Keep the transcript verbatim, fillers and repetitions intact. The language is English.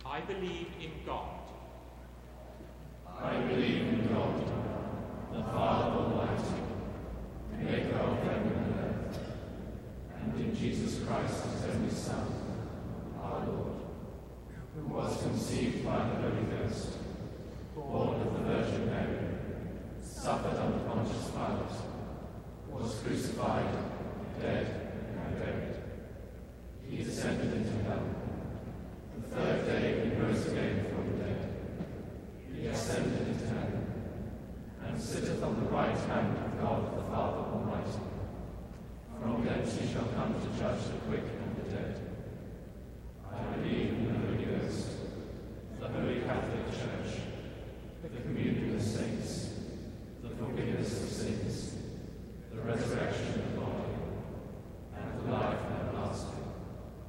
I believe in God. I believe in God, the Father Almighty, maker of heaven and earth, and in Jesus Christ, his only Son,